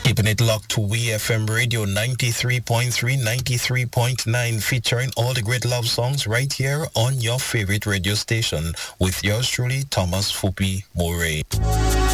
Keeping it locked to WeFM Radio 93.3, 93.9, featuring all the great love songs right here on your favorite radio station with yours truly, Thomas Fupi Moray.